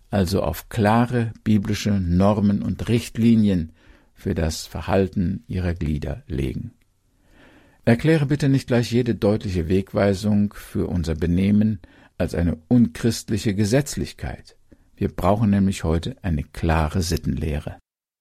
also auf klare biblische Normen und Richtlinien für das Verhalten ihrer Glieder legen. Erkläre bitte nicht gleich jede deutliche Wegweisung für unser Benehmen als eine unchristliche Gesetzlichkeit. Wir brauchen nämlich heute eine klare Sittenlehre.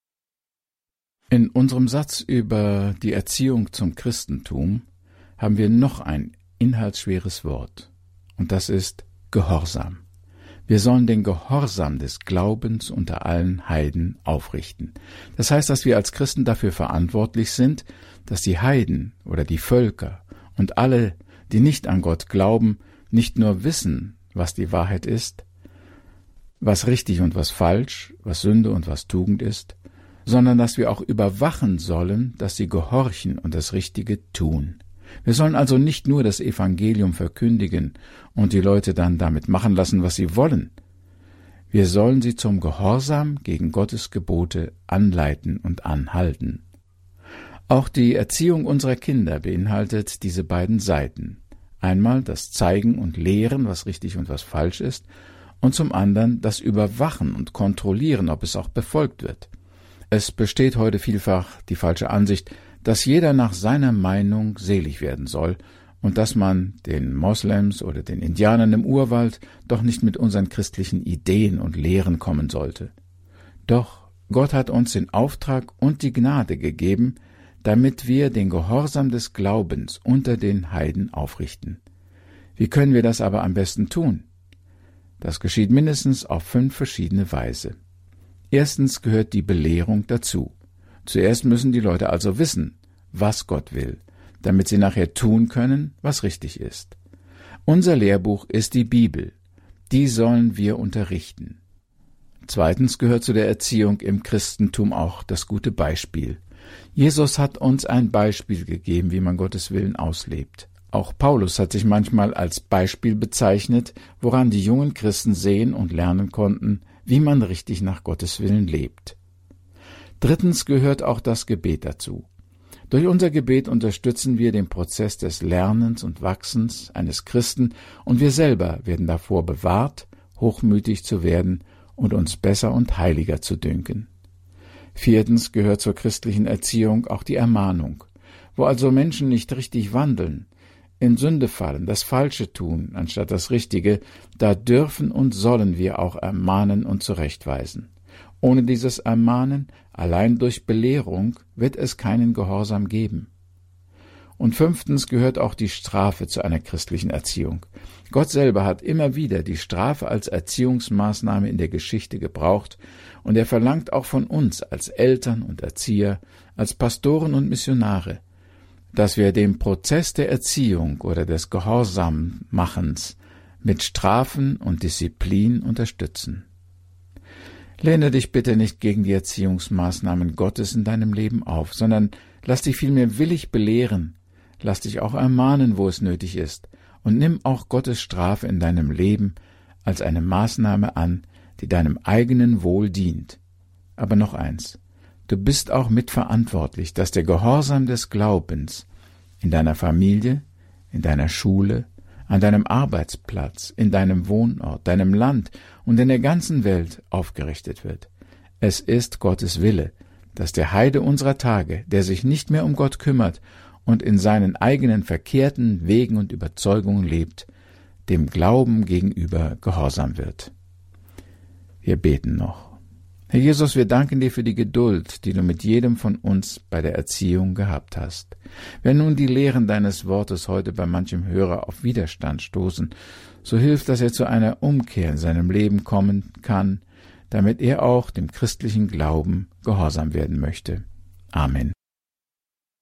In unserem Satz über die Erziehung zum Christentum haben wir noch ein inhaltsschweres Wort, und das ist Gehorsam. Wir sollen den Gehorsam des Glaubens unter allen Heiden aufrichten. Das heißt, dass wir als Christen dafür verantwortlich sind, dass die Heiden oder die Völker und alle, die nicht an Gott glauben, nicht nur wissen, was die Wahrheit ist, was richtig und was falsch, was Sünde und was Tugend ist, sondern dass wir auch überwachen sollen, dass sie gehorchen und das Richtige tun. Wir sollen also nicht nur das Evangelium verkündigen und die Leute dann damit machen lassen, was sie wollen. Wir sollen sie zum Gehorsam gegen Gottes Gebote anleiten und anhalten. Auch die Erziehung unserer Kinder beinhaltet diese beiden Seiten. Einmal das Zeigen und Lehren, was richtig und was falsch ist, und zum anderen das Überwachen und Kontrollieren, ob es auch befolgt wird. Es besteht heute vielfach die falsche Ansicht, dass jeder nach seiner Meinung selig werden soll und dass man den Moslems oder den Indianern im Urwald doch nicht mit unseren christlichen Ideen und Lehren kommen sollte. Doch Gott hat uns den Auftrag und die Gnade gegeben, damit wir den Gehorsam des Glaubens unter den Heiden aufrichten. Wie können wir das aber am besten tun? Das geschieht mindestens auf 5 verschiedene Weise. Erstens gehört die Belehrung dazu. Zuerst müssen die Leute also wissen, was Gott will, damit sie nachher tun können, was richtig ist. Unser Lehrbuch ist die Bibel. Die sollen wir unterrichten. Zweitens gehört zu der Erziehung im Christentum auch das gute Beispiel. Jesus hat uns ein Beispiel gegeben, wie man Gottes Willen auslebt. Auch Paulus hat sich manchmal als Beispiel bezeichnet, woran die jungen Christen sehen und lernen konnten, wie man richtig nach Gottes Willen lebt. Drittens gehört auch das Gebet dazu. Durch unser Gebet unterstützen wir den Prozess des Lernens und Wachsens eines Christen und wir selber werden davor bewahrt, hochmütig zu werden und uns besser und heiliger zu dünken. Viertens gehört zur christlichen Erziehung auch die Ermahnung. Wo also Menschen nicht richtig wandeln, in Sünde fallen, das Falsche tun, anstatt das Richtige, da dürfen und sollen wir auch ermahnen und zurechtweisen. Ohne dieses Ermahnen, allein durch Belehrung, wird es keinen Gehorsam geben. Und 5. gehört auch die Strafe zu einer christlichen Erziehung. Gott selber hat immer wieder die Strafe als Erziehungsmaßnahme in der Geschichte gebraucht, und er verlangt auch von uns als Eltern und Erzieher, als Pastoren und Missionare, dass wir den Prozess der Erziehung oder des Gehorsammachens mit Strafen und Disziplin unterstützen. Lehne dich bitte nicht gegen die Erziehungsmaßnahmen Gottes in deinem Leben auf, sondern lass dich vielmehr willig belehren, lass dich auch ermahnen, wo es nötig ist, und nimm auch Gottes Strafe in deinem Leben als eine Maßnahme an, die deinem eigenen Wohl dient. Aber noch eins: Du bist auch mitverantwortlich, dass der Gehorsam des Glaubens in deiner Familie, in deiner Schule, an deinem Arbeitsplatz, in deinem Wohnort, deinem Land und in der ganzen Welt aufgerichtet wird. Es ist Gottes Wille, dass der Heide unserer Tage, der sich nicht mehr um Gott kümmert und in seinen eigenen verkehrten Wegen und Überzeugungen lebt, dem Glauben gegenüber gehorsam wird. Wir beten noch. Herr Jesus, wir danken dir für die Geduld, die du mit jedem von uns bei der Erziehung gehabt hast. Wenn nun die Lehren deines Wortes heute bei manchem Hörer auf Widerstand stoßen, so hilf, dass er zu einer Umkehr in seinem Leben kommen kann, damit er auch dem christlichen Glauben gehorsam werden möchte. Amen.